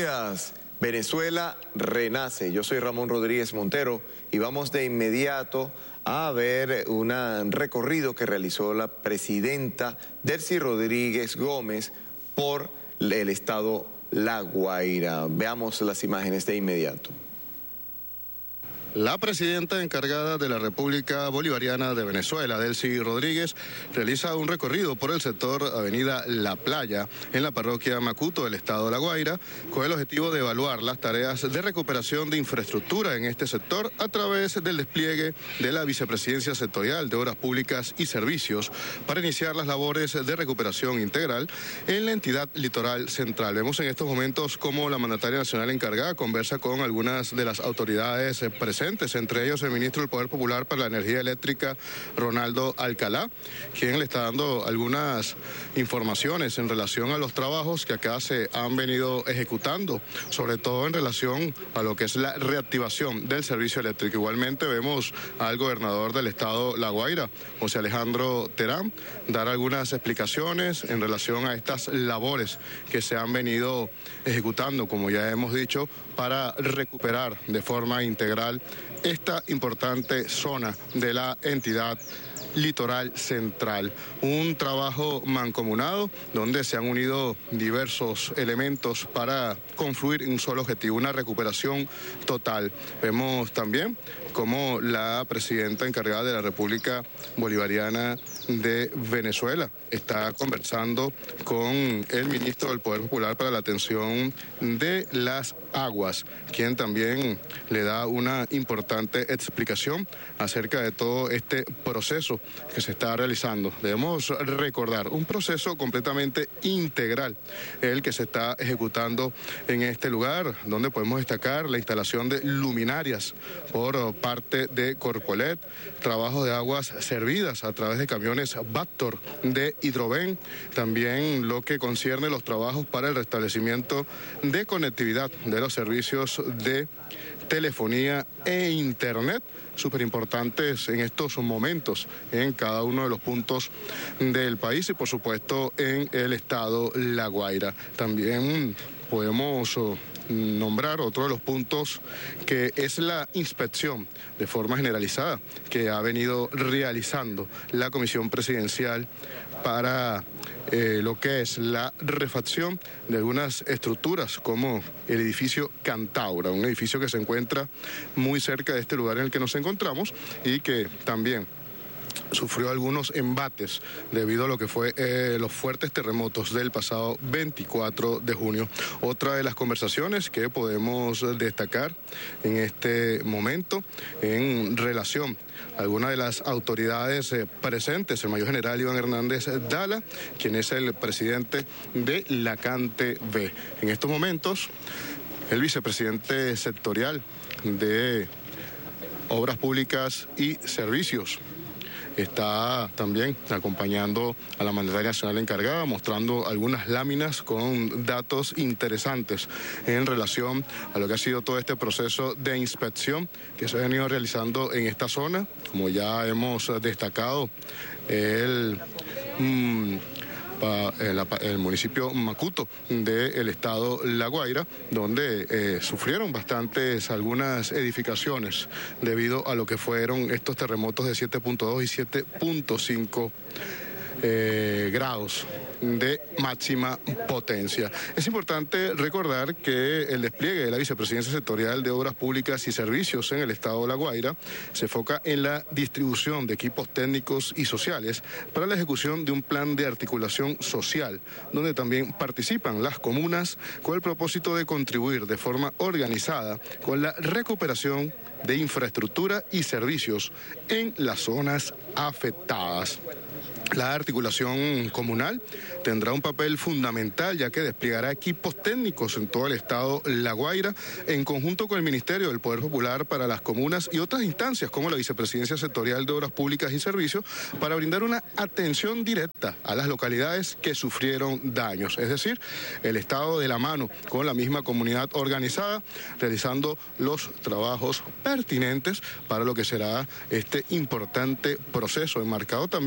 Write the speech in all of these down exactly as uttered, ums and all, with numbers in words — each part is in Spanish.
días. Venezuela renace. Yo soy Ramón Rodríguez Montero y vamos de inmediato a ver un recorrido que realizó la presidenta Delcy Rodríguez Gómez por el estado La Guaira. Veamos las imágenes de inmediato. La presidenta encargada de la República Bolivariana de Venezuela, Delcy Rodríguez, realiza un recorrido por el sector Avenida La Playa, en la parroquia Macuto del estado de La Guaira, con el objetivo de evaluar las tareas de recuperación de infraestructura en este sector a través del despliegue de la Vicepresidencia Sectorial de Obras Públicas y Servicios para iniciar las labores de recuperación integral en la entidad litoral central. Vemos en estos momentos cómo la mandataria nacional encargada conversa con algunas de las autoridades presentes, entre ellos el ministro del Poder Popular para la Energía Eléctrica, Ronaldo Alcalá, quien le está dando algunas informaciones en relación a los trabajos que acá se han venido ejecutando, sobre todo en relación a lo que es la reactivación del servicio eléctrico. Igualmente vemos al gobernador del estado La Guaira, José Alejandro Terán, dar algunas explicaciones en relación a estas labores que se han venido ejecutando, como ya hemos dicho, para recuperar de forma integral esta importante zona de la entidad litoral central. Un trabajo mancomunado donde se han unido diversos elementos para confluir en un solo objetivo, una recuperación total. Vemos también cómo la presidenta encargada de la República Bolivariana de Venezuela está conversando con el ministro del Poder Popular para la atención de las aguas, quien también le da una importante explicación acerca de todo este proceso que se está realizando. Debemos recordar, un proceso completamente integral, el que se está ejecutando en este lugar, donde podemos destacar la instalación de luminarias por parte de Corpolet, trabajos de aguas servidas a través de camiones Vactor de Hidroven, también lo que concierne los trabajos para el restablecimiento de conectividad de los servicios de telefonía e internet, súper importantes en estos momentos en cada uno de los puntos del país y por supuesto en el estado La Guaira. También podemos nombrar otro de los puntos que es la inspección de forma generalizada que ha venido realizando la Comisión Presidencial para eh, lo que es la refacción de algunas estructuras como el edificio Cantaura, un edificio que se encuentra muy cerca de este lugar en el que nos encontramos y que también sufrió algunos embates debido a lo que fue eh, los fuertes terremotos del pasado veinticuatro de junio. Otra de las conversaciones que podemos destacar en este momento en relación a algunas de las autoridades eh, presentes, el mayor general Iván Hernández Dala, quien es el presidente de la Cante B. En estos momentos, el vicepresidente sectorial de Obras Públicas y Servicios está también acompañando a la mandataria nacional encargada, mostrando algunas láminas con datos interesantes en relación a lo que ha sido todo este proceso de inspección que se ha venido realizando en esta zona. Como ya hemos destacado, el... Mmm, el municipio Macuto del estado La Guaira, donde eh, sufrieron bastantes algunas edificaciones debido a lo que fueron estos terremotos de siete punto dos y siete punto cinco eh, grados de máxima potencia. Es importante recordar que el despliegue de la Vicepresidencia Sectorial de Obras Públicas y Servicios en el estado de La Guaira se enfoca en la distribución de equipos técnicos y sociales para la ejecución de un plan de articulación social, donde también participan las comunas con el propósito de contribuir de forma organizada con la recuperación de infraestructura y servicios en las zonas afectadas. La articulación comunal tendrá un papel fundamental, ya que desplegará equipos técnicos en todo el estado La Guaira, en conjunto con el Ministerio del Poder Popular para las comunas y otras instancias como la Vicepresidencia Sectorial de Obras Públicas y Servicios, para brindar una atención directa a las localidades que sufrieron daños. Es decir, el estado de la mano con la misma comunidad organizada, realizando los trabajos pertinentes para lo que será este importante proceso, enmarcado también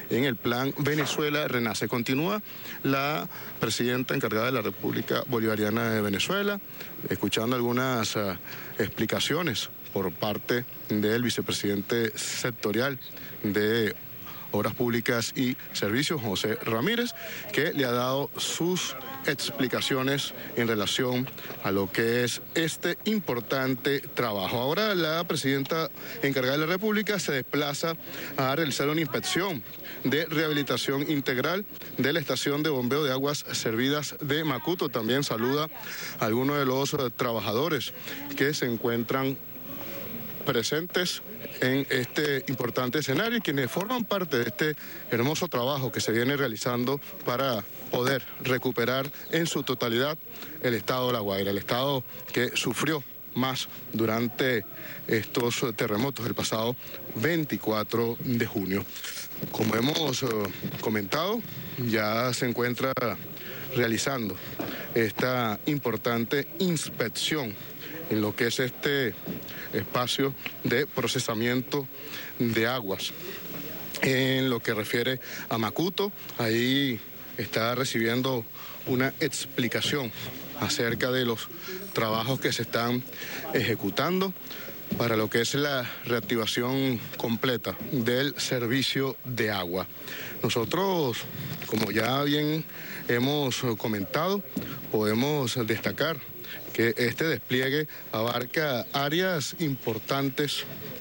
en el plan Venezuela Renace. Continúa la presidenta encargada de la República Bolivariana de Venezuela, escuchando algunas uh, explicaciones por parte del vicepresidente sectorial de Obras Públicas y Servicios, José Ramírez, que le ha dado sus explicaciones en relación a lo que es este importante trabajo. Ahora la presidenta encargada de la República se desplaza a realizar una inspección de rehabilitación integral de la estación de bombeo de aguas servidas de Macuto. También saluda a algunos de los trabajadores que se encuentran presentes en este importante escenario y quienes forman parte de este hermoso trabajo que se viene realizando para poder recuperar en su totalidad el estado de La Guaira, el estado que sufrió más durante estos terremotos el pasado veinticuatro de junio. Como hemos uh, comentado, ya se encuentra realizando esta importante inspección en lo que es este espacio de procesamiento de aguas. En lo que refiere a Macuto, ahí está recibiendo una explicación acerca de los trabajos que se están ejecutando para lo que es la reactivación completa del servicio de agua. Nosotros, como ya bien hemos comentado, podemos destacar que este despliegue abarca áreas importantes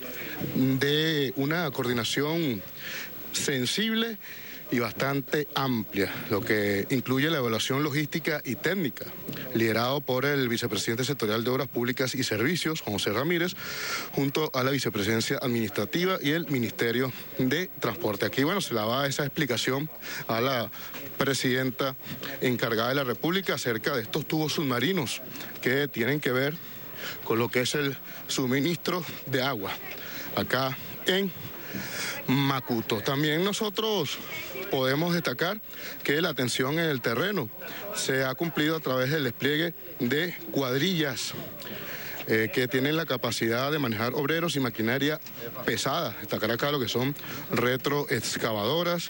de una coordinación sensible y bastante amplia, lo que incluye la evaluación logística y técnica, liderado por el vicepresidente sectorial de Obras Públicas y Servicios, José Ramírez, junto a la vicepresidencia administrativa y el Ministerio de Transporte. Aquí, bueno, se le da esa explicación a la presidenta encargada de la República acerca de estos tubos submarinos que tienen que ver con lo que es el suministro de agua acá en Macuto. También nosotros podemos destacar que la atención en el terreno se ha cumplido a través del despliegue de cuadrillas eh, que tienen la capacidad de manejar obreros y maquinaria pesada. Destacar acá lo que son retroexcavadoras,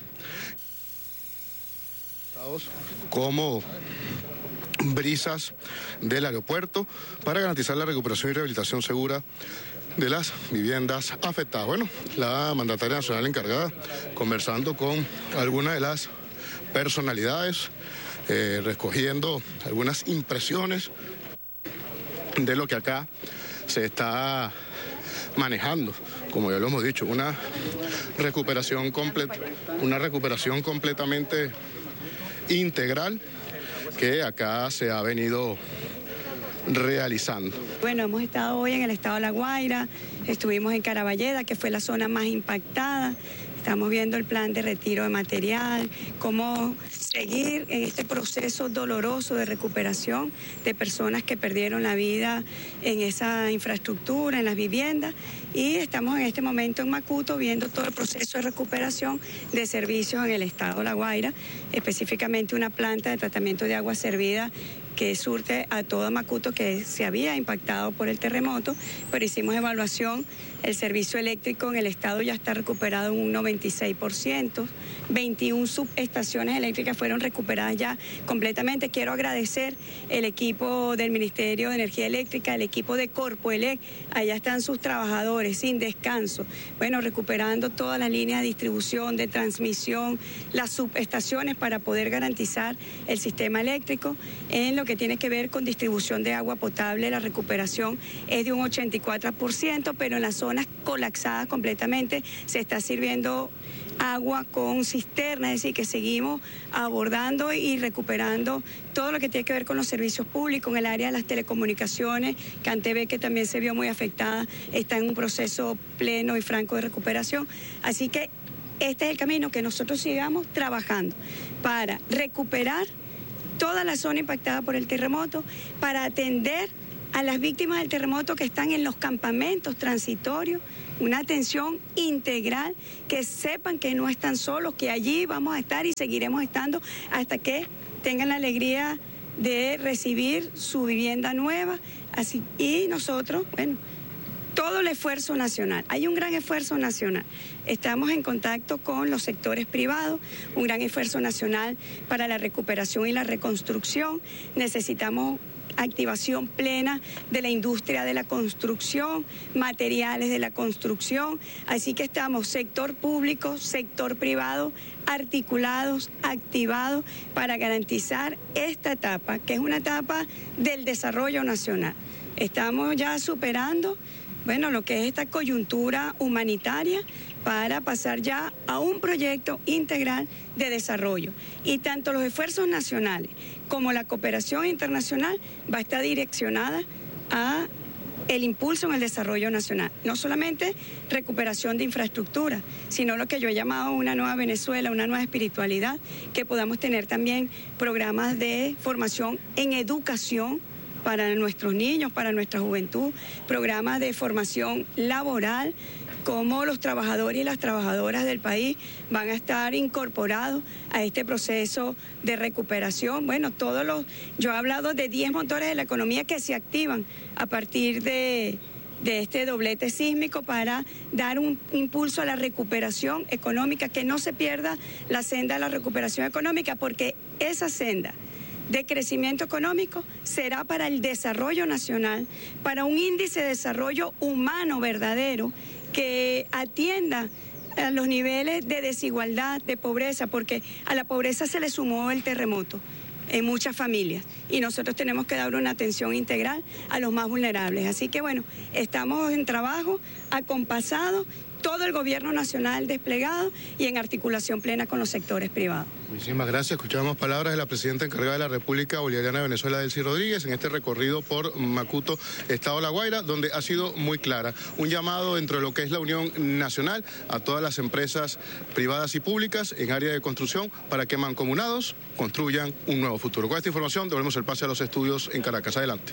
como brisas del aeropuerto, para garantizar la recuperación y rehabilitación segura de las viviendas afectadas. Bueno, la mandataria nacional encargada conversando con algunas de las personalidades, eh, recogiendo algunas impresiones de lo que acá se está manejando. Como ya lo hemos dicho, una recuperación completa, una recuperación completamente integral que acá se ha venido realizando. Bueno, hemos estado hoy en el estado de La Guaira, estuvimos en Caraballeda, que fue la zona más impactada. Estamos viendo el plan de retiro de material, cómo seguir en este proceso doloroso de recuperación de personas que perdieron la vida en esa infraestructura, en las viviendas. Y estamos en este momento en Macuto viendo todo el proceso de recuperación de servicios en el estado de La Guaira, específicamente una planta de tratamiento de agua servida que surte a toda Macuto, que se había impactado por el terremoto, pero hicimos evaluación. El servicio eléctrico en el estado ya está recuperado en un noventa y seis por ciento. veintiuna subestaciones eléctricas fueron recuperadas ya completamente. Quiero agradecer el equipo del Ministerio de Energía Eléctrica, el equipo de Corpoelec. Allá están sus trabajadores sin descanso. Bueno, recuperando todas las líneas de distribución, de transmisión, las subestaciones para poder garantizar el sistema eléctrico. En lo que tiene que ver con distribución de agua potable, la recuperación es de un ochenta y cuatro por ciento, pero en las zonas colapsadas completamente se está sirviendo agua con cisterna, es decir, que seguimos abordando y recuperando todo lo que tiene que ver con los servicios públicos. En el área de las telecomunicaciones, CanTV, que también se vio muy afectada, está en un proceso pleno y franco de recuperación. Así que este es el camino, que nosotros sigamos trabajando para recuperar toda la zona impactada por el terremoto, para atender a las víctimas del terremoto que están en los campamentos transitorios, una atención integral, que sepan que no están solos, que allí vamos a estar y seguiremos estando hasta que tengan la alegría de recibir su vivienda nueva. Así, y nosotros, bueno, todo el esfuerzo nacional. Hay un gran esfuerzo nacional. Estamos en contacto con los sectores privados, un gran esfuerzo nacional para la recuperación y la reconstrucción. Necesitamos activación plena de la industria de la construcción, materiales de la construcción. Así que estamos sector público, sector privado, articulados, activados para garantizar esta etapa, que es una etapa del desarrollo nacional. Estamos ya superando, bueno, lo que es esta coyuntura humanitaria para pasar ya a un proyecto integral de desarrollo. Y tanto los esfuerzos nacionales como la cooperación internacional va a estar direccionada a el impulso en el desarrollo nacional. No solamente recuperación de infraestructura, sino lo que yo he llamado una nueva Venezuela, una nueva espiritualidad, que podamos tener también programas de formación en educación para nuestros niños, para nuestra juventud, programas de formación laboral, cómo los trabajadores y las trabajadoras del país van a estar incorporados a este proceso de recuperación. Bueno, todos los, yo he hablado de diez motores de la economía que se activan a partir de, de este doblete sísmico para dar un impulso a la recuperación económica, que no se pierda la senda de la recuperación económica, porque esa senda de crecimiento económico será para el desarrollo nacional, para un índice de desarrollo humano verdadero que atienda a los niveles de desigualdad, de pobreza, porque a la pobreza se le sumó el terremoto en muchas familias y nosotros tenemos que dar una atención integral a los más vulnerables. Así que bueno, estamos en trabajo acompasado, todo el gobierno nacional desplegado y en articulación plena con los sectores privados. Muchísimas gracias. Escuchamos palabras de la presidenta encargada de la República Bolivariana de Venezuela, Delcy Rodríguez, en este recorrido por Macuto, Estado La Guaira, donde ha sido muy clara. Un llamado dentro de lo que es la Unión Nacional a todas las empresas privadas y públicas en área de construcción para que mancomunados construyan un nuevo futuro. Con esta información devolvemos el pase a los estudios en Caracas. Adelante.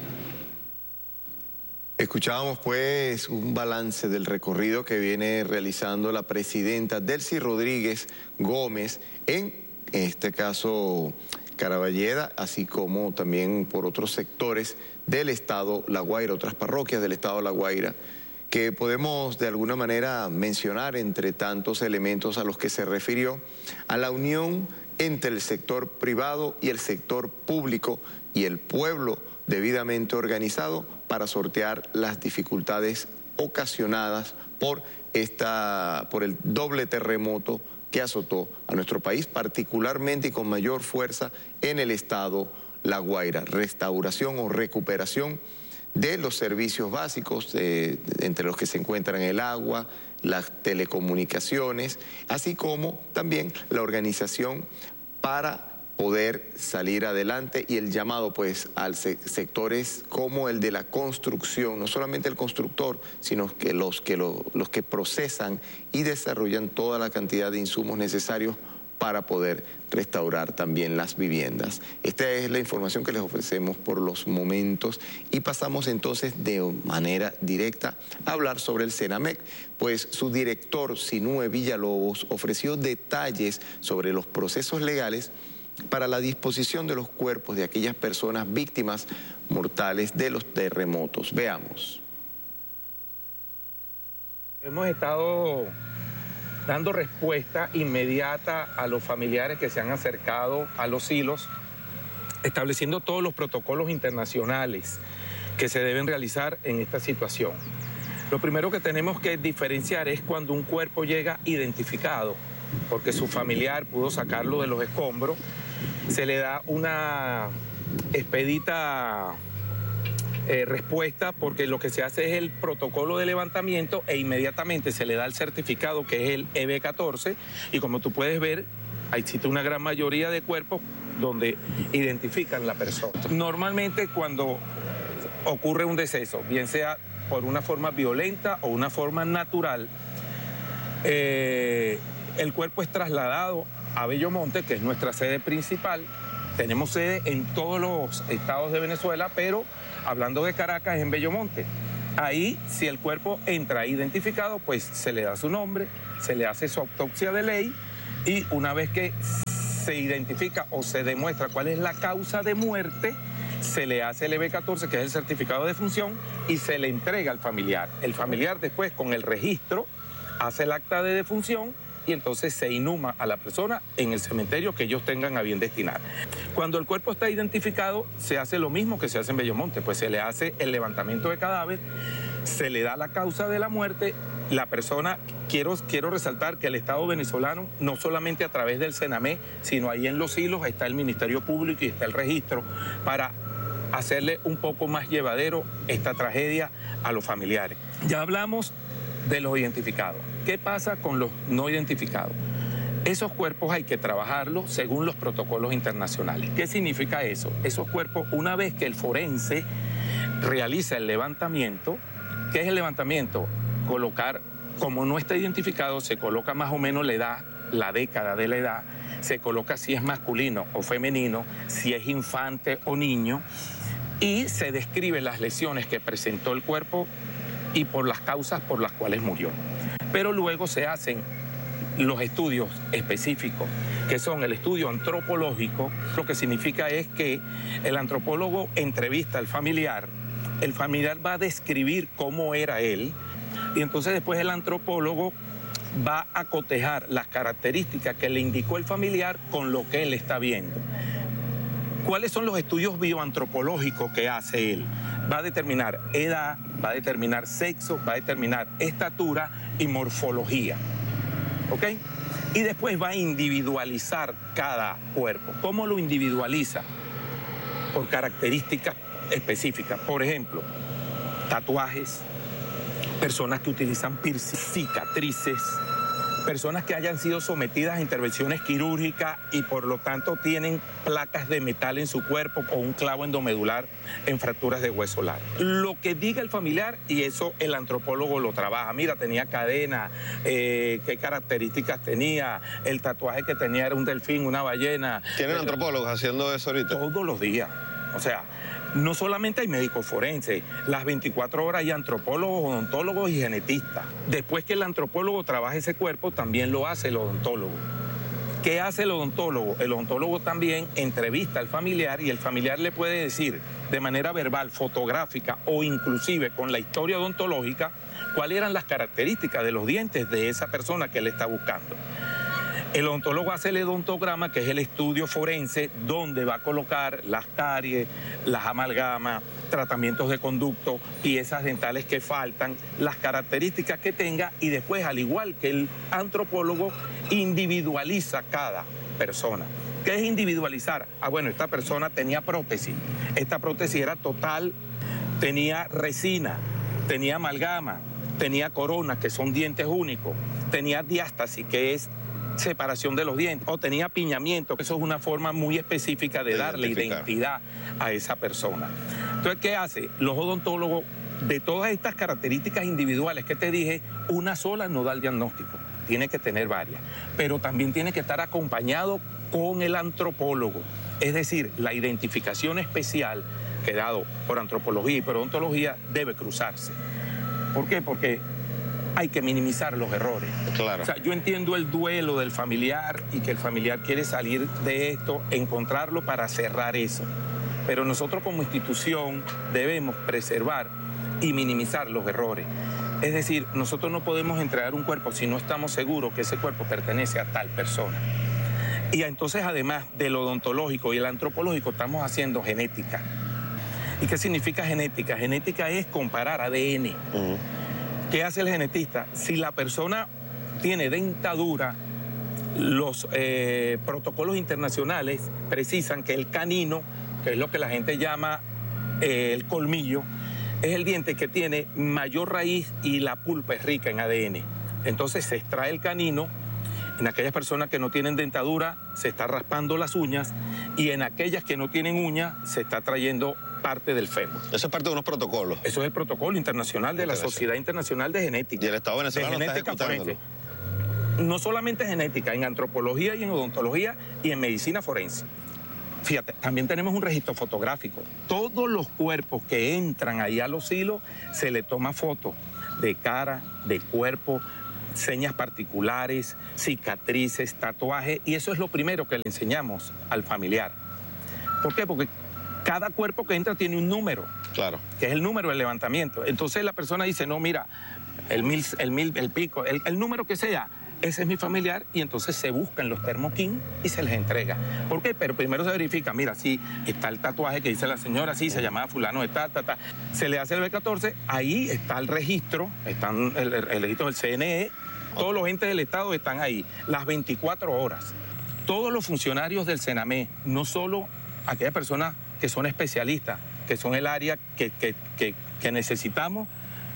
Escuchábamos pues un balance del recorrido que viene realizando la presidenta Delcy Rodríguez Gómez en, en este caso, Caraballeda, así como también por otros sectores del estado La Guaira, otras parroquias del estado La Guaira, que podemos de alguna manera mencionar entre tantos elementos a los que se refirió a la unión entre el sector privado y el sector público y el pueblo debidamente organizado para sortear las dificultades ocasionadas por esta, por el doble terremoto que azotó a nuestro país, particularmente y con mayor fuerza en el estado La Guaira. Restauración o recuperación de los servicios básicos, eh, entre los que se encuentran el agua, las telecomunicaciones, así como también la organización para poder salir adelante y el llamado pues a sectores como el de la construcción, no solamente el constructor, sino que los que, lo, los que procesan y desarrollan toda la cantidad de insumos necesarios para poder restaurar también las viviendas. Esta es la información que les ofrecemos por los momentos y pasamos entonces de manera directa a hablar sobre el Senamec, pues su director, Sinúe Villalobos, ofreció detalles sobre los procesos legales para la disposición de los cuerpos de aquellas personas víctimas mortales de los terremotos. Veamos. Hemos estado dando respuesta inmediata a los familiares que se han acercado a los silos, estableciendo todos los protocolos internacionales que se deben realizar en esta situación. Lo primero que tenemos que diferenciar es cuando un cuerpo llega identificado, porque su familiar pudo sacarlo de los escombros, se le da una expedita eh, respuesta, porque lo que se hace es el protocolo de levantamiento e inmediatamente se le da el certificado, que es el E B catorce, y como tú puedes ver, existe una gran mayoría de cuerpos donde identifican la persona. Normalmente cuando ocurre un deceso, bien sea por una forma violenta o una forma natural, eh, el cuerpo es trasladado a Bellomonte, que es nuestra sede principal. Tenemos sede en todos los estados de Venezuela, pero hablando de Caracas, es en Bellomonte. Ahí, si el cuerpo entra identificado, pues se le da su nombre, se le hace su autopsia de ley y una vez que se identifica o se demuestra cuál es la causa de muerte, se le hace el E B catorce, que es el certificado de defunción, y se le entrega al familiar. El familiar después, con el registro, hace el acta de defunción y entonces se inhuma a la persona en el cementerio que ellos tengan a bien destinar. Cuando el cuerpo está identificado, se hace lo mismo que se hace en Bellomonte, pues se le hace el levantamiento de cadáver, se le da la causa de la muerte. La persona, quiero, quiero resaltar que el Estado venezolano, no solamente a través del CENAME, sino ahí en Los Hilos está el Ministerio Público y está el registro para hacerle un poco más llevadero esta tragedia a los familiares. Ya hablamos de los identificados. ¿Qué pasa con los no identificados? Esos cuerpos hay que trabajarlos según los protocolos internacionales. ¿Qué significa eso? Esos cuerpos, una vez que el forense realiza el levantamiento, ¿qué es el levantamiento? Colocar, como no está identificado, se coloca más o menos la edad, la década de la edad, se coloca si es masculino o femenino, si es infante o niño, y se describen las lesiones que presentó el cuerpo y por las causas por las cuales murió. Pero luego se hacen los estudios específicos, que son el estudio antropológico. Lo que significa es que el antropólogo entrevista al familiar, el familiar va a describir cómo era él, y entonces después el antropólogo va a cotejar las características que le indicó el familiar con lo que él está viendo. ¿Cuáles son los estudios bioantropológicos que hace él? Va a determinar edad, va a determinar sexo, va a determinar estatura y morfología. ¿Ok? Y después va a individualizar cada cuerpo. ¿Cómo lo individualiza? Por características específicas. Por ejemplo, tatuajes, personas que utilizan piercing, cicatrices, personas que hayan sido sometidas a intervenciones quirúrgicas y por lo tanto tienen placas de metal en su cuerpo o un clavo endomedular en fracturas de hueso largo. Lo que diga el familiar, y eso el antropólogo lo trabaja. Mira, tenía cadena, eh, qué características tenía, el tatuaje que tenía era un delfín, una ballena. ¿Tienen antropólogos haciendo eso ahorita? Todos los días. O sea, no solamente hay médicos forenses, las veinticuatro horas hay antropólogos, odontólogos y genetistas. Después que el antropólogo trabaja ese cuerpo, también lo hace el odontólogo. ¿Qué hace el odontólogo? El odontólogo también entrevista al familiar y el familiar le puede decir de manera verbal, fotográfica o inclusive con la historia odontológica cuáles eran las características de los dientes de esa persona que él está buscando. El odontólogo hace el odontograma, que es el estudio forense, donde va a colocar las caries, las amalgamas, tratamientos de conducto, piezas dentales que faltan, las características que tenga, y después, al igual que el antropólogo, individualiza cada persona. ¿Qué es individualizar? Ah, bueno, esta persona tenía prótesis, esta prótesis era total, tenía resina, tenía amalgama, tenía corona, que son dientes únicos, tenía diástasis, que es separación de los dientes, o tenía apiñamiento, que eso es una forma muy específica de, de darle identidad a esa persona. Entonces, ¿qué hace? Los odontólogos, de todas estas características individuales que te dije, una sola no da el diagnóstico, tiene que tener varias, pero también tiene que estar acompañado con el antropólogo, es decir, la identificación especial que dado por antropología y por odontología debe cruzarse. ¿Por qué? Porque hay que minimizar los errores. Claro. O sea, yo entiendo el duelo del familiar y que el familiar quiere salir de esto, encontrarlo para cerrar eso. Pero nosotros como institución debemos preservar y minimizar los errores. Es decir, nosotros no podemos entregar un cuerpo si no estamos seguros que ese cuerpo pertenece a tal persona. Y entonces, además de lo odontológico y el antropológico, estamos haciendo genética. ¿Y qué significa genética? Genética es comparar A D N. Uh-huh. ¿Qué hace el genetista? Si la persona tiene dentadura, los eh, protocolos internacionales precisan que el canino, que es lo que la gente llama eh, el colmillo, es el diente que tiene mayor raíz y la pulpa es rica en A D N. Entonces se extrae el canino. En aquellas personas que no tienen dentadura se está raspando las uñas, y en aquellas que no tienen uñas se está trayendo parte del fémur. Eso es parte de unos protocolos. Eso es el protocolo internacional de la Sociedad Internacional de Genética. Y el Estado venezolano está ejecutándolo. No solamente genética, en antropología y en odontología y en medicina forense. Fíjate, también tenemos un registro fotográfico. Todos los cuerpos que entran ahí a Los Hilos se le toma foto de cara, de cuerpo, señas particulares, cicatrices, tatuajes, y eso es lo primero que le enseñamos al familiar. ¿Por qué? Porque Cada cuerpo que entra tiene un número, Claro. que es el número del levantamiento. Entonces la persona dice, no, mira, el mil, el mil, el pico, el, el número que sea, ese es mi familiar, y entonces se buscan los termoquín y se les entrega. ¿Por qué? Pero primero se verifica, mira, sí, está el tatuaje que dice la señora, sí, se llamaba fulano de ta, ta, ta. Se le hace el B catorce, ahí está el registro, están el, el, el registro del C N E, todos los entes del Estado están ahí, las veinticuatro horas. Todos los funcionarios del Senamé, no solo aquellas personas que son especialistas, que son el área que, que, que, que necesitamos,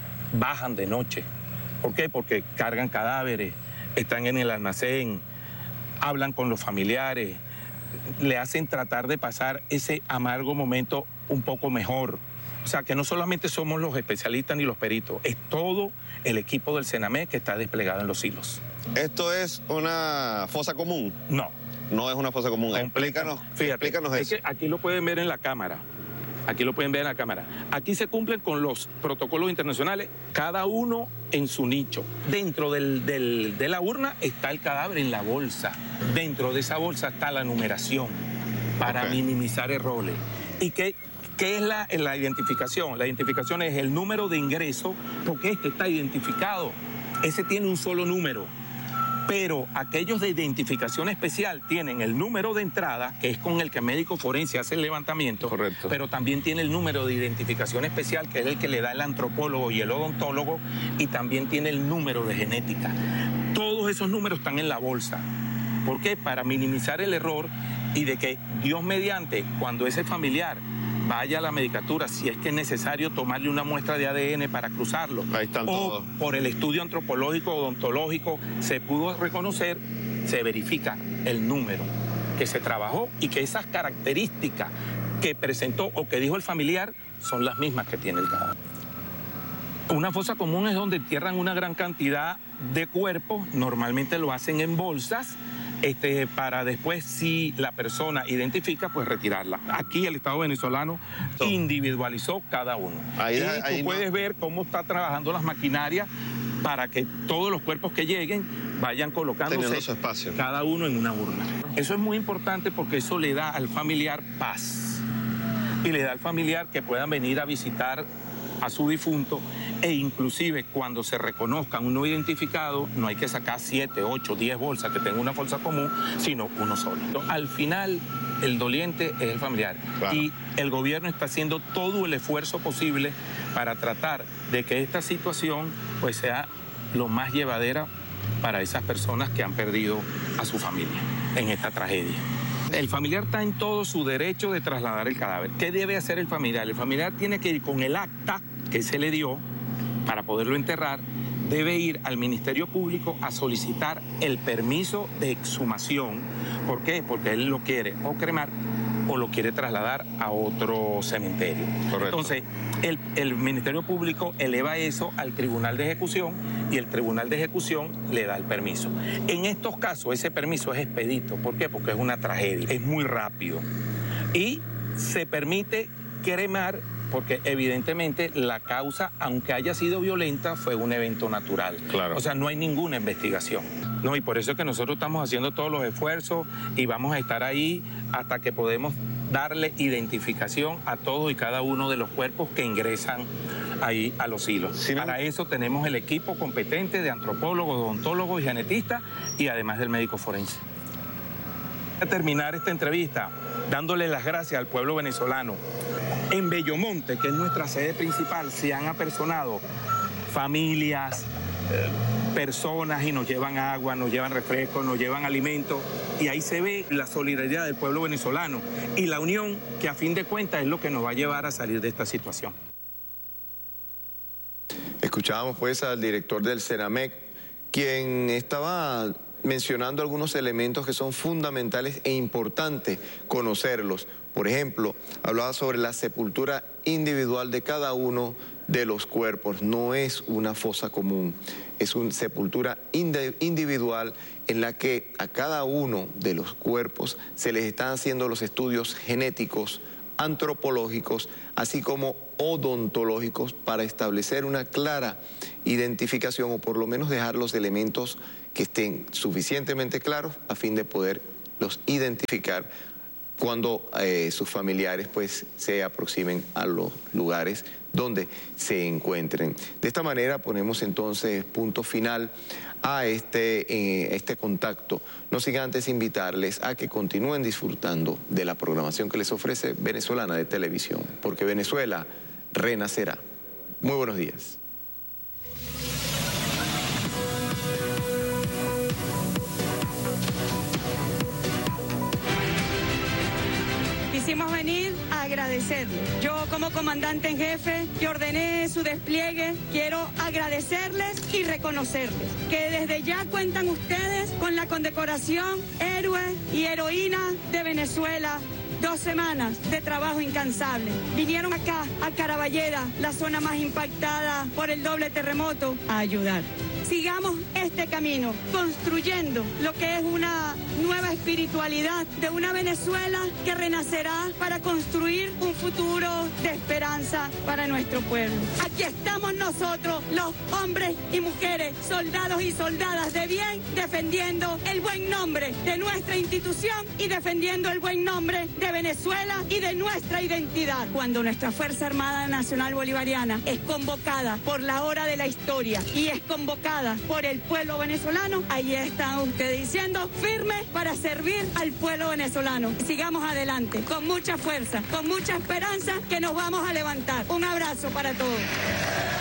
bajan de noche. ¿Por qué? Porque cargan cadáveres, están en el almacén, hablan con los familiares, le hacen tratar de pasar ese amargo momento un poco mejor. O sea, que no solamente somos los especialistas ni los peritos, es todo el equipo del Senamé que está desplegado en los silos. ¿Esto es una fosa común? No. No es una fosa común. Explícanos, Fíjate, explícanos es eso. que aquí lo pueden ver en la cámara. Aquí lo pueden ver en la cámara. Aquí se cumplen con los protocolos internacionales, cada uno en su nicho. Dentro del, del, de la urna está el cadáver en la bolsa. Dentro de esa bolsa está la numeración para Okay. minimizar errores. ¿Y qué, qué es la, la identificación? La identificación es el número de ingreso, porque este está identificado. Ese tiene un solo número. Pero aquellos de identificación especial tienen el número de entrada, que es con el que el médico forense hace el levantamiento. Correcto. Pero también tiene el número de identificación especial, que es el que le da el antropólogo y el odontólogo, y también tiene el número de genética. Todos esos números están en la bolsa. ¿Por qué? Para minimizar el error y de que Dios mediante, cuando ese familiar vaya a la medicatura, si es que es necesario tomarle una muestra de A D N para cruzarlo. Ahí están o todos. por el estudio antropológico, odontológico, se pudo reconocer, se verifica el número que se trabajó y que esas características que presentó o que dijo el familiar son las mismas que tiene el cadáver. Una fosa común es donde entierran una gran cantidad de cuerpos, normalmente lo hacen en bolsas, Este, para después, si la persona identifica, pues retirarla. Aquí el Estado venezolano individualizó cada uno. Ahí, y ahí tú no. puedes ver cómo está trabajando las maquinarias para que todos los cuerpos que lleguen vayan colocándose Teniendo su espacio. cada uno en una urna. Eso es muy importante porque eso le da al familiar paz y le da al familiar que puedan venir a visitar a su difunto, e inclusive cuando se reconozcan un no identificado, no hay que sacar siete, ocho, diez bolsas que tengan una bolsa común, sino uno solo. Al final, el doliente es el familiar. Claro. Y el gobierno está haciendo todo el esfuerzo posible para tratar de que esta situación pues sea lo más llevadera para esas personas que han perdido a su familia en esta tragedia. El familiar está en todo su derecho de trasladar el cadáver. ¿Qué debe hacer el familiar? El familiar tiene que ir con el acta que se le dio para poderlo enterrar, debe ir al Ministerio Público a solicitar el permiso de exhumación. ¿Por qué? Porque él lo quiere o cremar o lo quiere trasladar a otro cementerio. Correcto. Entonces, el, el Ministerio Público eleva eso al Tribunal de Ejecución y el Tribunal de Ejecución le da el permiso. En estos casos, ese permiso es expedito. ¿Por qué? Porque es una tragedia, es muy rápido. Y se permite cremar porque evidentemente la causa, aunque haya sido violenta, fue un evento natural. Claro. O sea, no hay ninguna investigación. No, y por eso es que nosotros estamos haciendo todos los esfuerzos y vamos a estar ahí hasta que podemos darle identificación a todos y cada uno de los cuerpos que ingresan ahí a los hilos. Sí, ¿no? Para eso tenemos el equipo competente de antropólogos, odontólogos y genetistas, y además del médico forense. Voy a terminar esta entrevista dándole las gracias al pueblo venezolano. En Bellomonte, que es nuestra sede principal, se han apersonado familias, eh, personas, y nos llevan agua, nos llevan refrescos, nos llevan alimentos, y ahí se ve la solidaridad del pueblo venezolano y la unión que a fin de cuentas es lo que nos va a llevar a salir de esta situación. Escuchábamos pues al director del Senamec, quien estaba mencionando algunos elementos que son fundamentales e importantes conocerlos. Por ejemplo, hablaba sobre la sepultura individual de cada uno de los cuerpos. No es una fosa común, es una sepultura individual en la que a cada uno de los cuerpos se les están haciendo los estudios genéticos, antropológicos, así como odontológicos, para establecer una clara identificación, o por lo menos dejar los elementos que estén suficientemente claros a fin de poderlos identificar cuando eh, sus familiares pues se aproximen a los lugares donde se encuentren. De esta manera ponemos entonces punto final a este, eh, este contacto. No sin antes invitarles a que continúen disfrutando de la programación que les ofrece Venezolana de Televisión, porque Venezuela renacerá. Muy buenos días. Quisimos venir a agradecerle. Yo como comandante en jefe que ordené su despliegue, quiero agradecerles y reconocerles que desde ya cuentan ustedes con la condecoración Héroe y Heroína de Venezuela. Dos semanas de trabajo incansable. Vinieron acá, a Caraballeda, la zona más impactada por el doble terremoto, a ayudar. Sigamos este camino, construyendo lo que es una nueva espiritualidad de una Venezuela que renacerá para construir un futuro de esperanza para nuestro pueblo. Aquí estamos nosotros, los hombres y mujeres, soldados y soldadas de bien, defendiendo el buen nombre de nuestra institución y defendiendo el buen nombre de Venezuela y de nuestra identidad. Cuando nuestra Fuerza Armada Nacional Bolivariana es convocada por la hora de la historia y es convocada por el pueblo venezolano, ahí están ustedes diciendo firme para servir al pueblo venezolano. Sigamos adelante, con mucha fuerza, con mucha esperanza, que nos vamos a levantar. Un abrazo para todos.